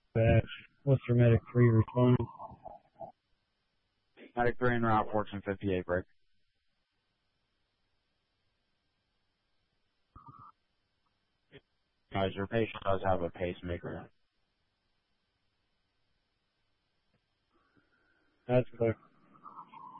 Batch. What's your medic 3 responding? Medic 3 en route, 1458 break. Guys, your patient does have a pacemaker. That's clear.